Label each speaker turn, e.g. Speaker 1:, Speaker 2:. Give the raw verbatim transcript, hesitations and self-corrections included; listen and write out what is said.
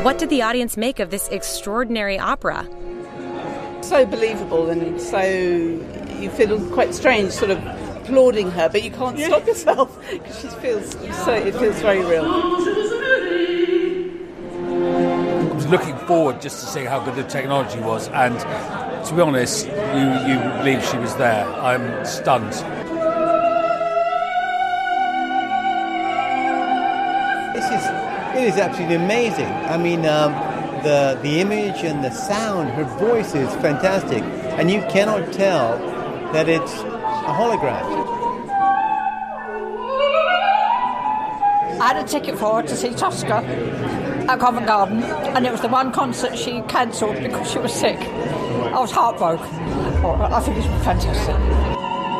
Speaker 1: What did the audience make of this extraordinary opera?
Speaker 2: So believable, and so you feel quite strange sort of applauding her, but you can't yeah. stop yourself because she feels so, it feels very real.
Speaker 3: I was looking forward just to see how good the technology was, and to be honest, you, you believe she was there. I'm stunned.
Speaker 4: This is, it is absolutely amazing. I mean, um, the the image and the sound, her voice is fantastic, and you cannot tell that it's a hologram.
Speaker 5: I had a ticket for her to see Tosca at Covent Garden, and it was the one concert she cancelled because she was sick. I was heartbroken. I think it's fantastic.